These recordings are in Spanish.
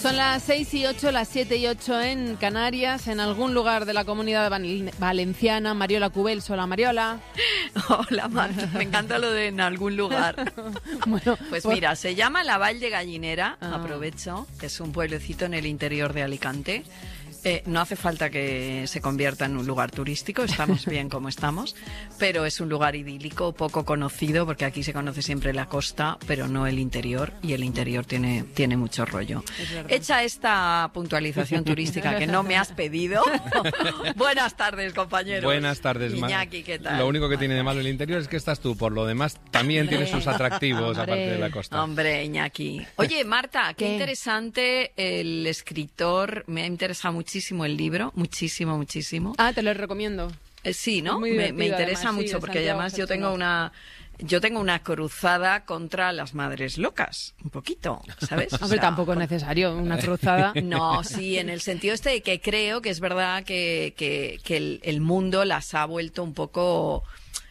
Son las 6:08, las 7:08 en Canarias, en algún lugar de la Comunidad Valenciana. Mariola Cubels. Hola, Mariola. Hola, Marta. Me encanta lo de en algún lugar. Bueno, pues mira, se llama La Vall de Gallinera, aprovecho, que es un pueblecito en el interior de Alicante. No hace falta que se convierta en un lugar turístico, estamos bien como estamos, pero es un lugar idílico, poco conocido, porque aquí se conoce siempre la costa, pero no el interior, y el interior tiene mucho rollo. Hecha esta puntualización turística que no me has pedido, buenas tardes, compañeros. Buenas tardes, Iñaki, ¿qué tal? Lo único que tiene de malo el interior es que estás tú, por lo demás también tiene sus atractivos, aparte de la costa. Hombre, Iñaki. Oye, Marta, qué interesante el escritor, me ha interesado muchísimo el libro, muchísimo. Ah, te lo recomiendo. Sí, ¿no? Me interesa además, mucho, sí, porque además yo tengo una cruzada contra las madres locas, un poquito, ¿sabes? Hombre, tampoco es necesario una cruzada. No, sí, en el sentido este de que creo que es verdad que el mundo las ha vuelto un poco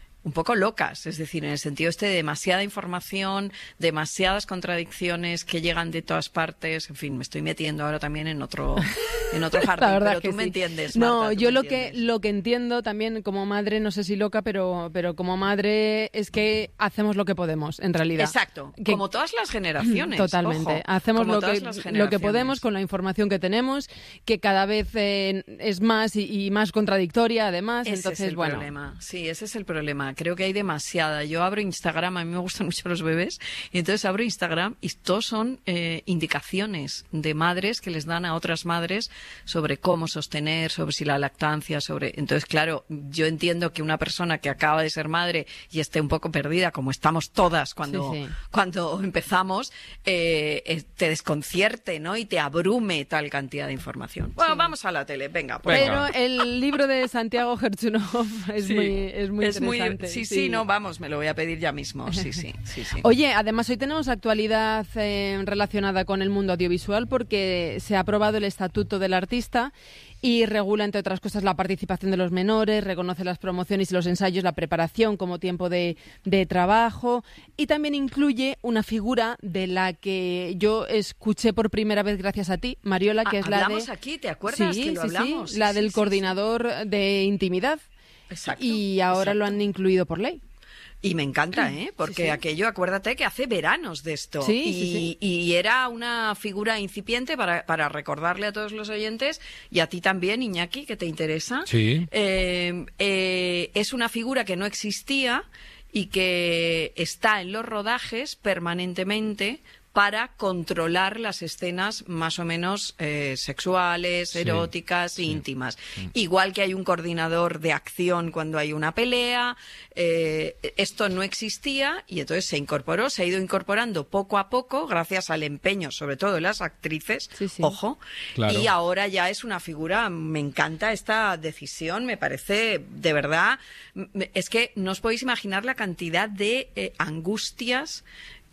locas, es decir, en el sentido este de demasiada información, demasiadas contradicciones que llegan de todas partes, en fin, me estoy metiendo ahora también en otro jardín, pero tú me entiendes, Marta. No, yo lo que entiendo también como madre, no sé si loca, pero como madre es que hacemos lo que podemos, en realidad. Exacto, como todas las generaciones. Totalmente, ojo, hacemos lo que podemos con la información que tenemos, que cada vez es más y más contradictoria, además, entonces, es el problema. Sí, ese es el problema. Creo que hay demasiada. Yo abro Instagram, a mí me gustan mucho los bebés, y entonces abro Instagram y todos son indicaciones de madres que les dan a otras madres sobre cómo sostener, sobre si la lactancia, sobre... Entonces, claro, yo entiendo que una persona que acaba de ser madre y esté un poco perdida, como estamos todas cuando empezamos, te desconcierte, ¿no? Y te abrume tal cantidad de información. Bueno, vamos a la tele, venga. Pero el libro de Santiago Gerchunov es muy interesante. Sí, no, vamos, me lo voy a pedir ya mismo. Sí. Oye, además hoy tenemos actualidad relacionada con el mundo audiovisual porque se ha aprobado el Estatuto del Artista y regula, entre otras cosas, la participación de los menores, reconoce las promociones y los ensayos, la preparación como tiempo de trabajo, y también incluye una figura de la que yo escuché por primera vez gracias a ti, Mariola, que es la de... Hablamos aquí, ¿te acuerdas que lo hablamos? Sí, la del coordinador de intimidad. Exacto. Y ahora lo han incluido por ley. Y me encanta, porque aquello, acuérdate que hace veranos de esto. Y era una figura incipiente para recordarle a todos los oyentes, y a ti también, Iñaki, que te interesa. Sí. Es una figura que no existía y que está en los rodajes permanentemente para controlar las escenas más o menos sexuales, eróticas, íntimas. Igual que hay un coordinador de acción cuando hay una pelea, esto no existía y entonces se ha ido incorporando poco a poco gracias al empeño, sobre todo de las actrices, ojo, claro. Y ahora ya es una figura, me encanta esta decisión, me parece, de verdad, es que no os podéis imaginar la cantidad de angustias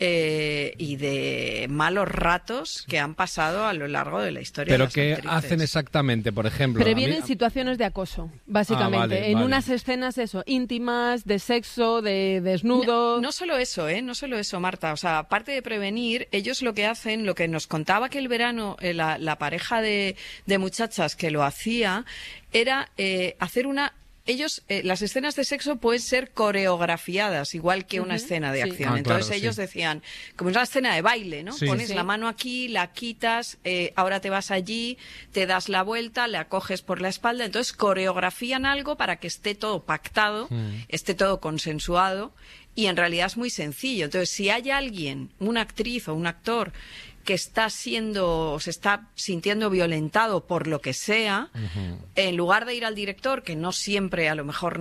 y de malos ratos que han pasado a lo largo de la historia. ¿Pero de las qué actrices hacen exactamente, por ejemplo? Previenen situaciones de acoso, básicamente. En unas escenas, íntimas, de sexo, de desnudo... No solo eso, Marta. O sea, aparte de prevenir, ellos lo que hacen, lo que nos contaba que el verano la pareja de muchachas que lo hacía, era hacer las escenas de sexo pueden ser coreografiadas, igual que una escena de acción. Entonces ellos decían, como es una escena de baile, ¿no? Pones la mano aquí, la quitas, ahora te vas allí, te das la vuelta, la coges por la espalda. Entonces coreografían algo para que esté todo pactado, esté todo consensuado, y en realidad es muy sencillo. Entonces, si hay alguien, una actriz o un actor, que se está sintiendo violentado por lo que sea, en lugar de ir al director, que no siempre a lo mejor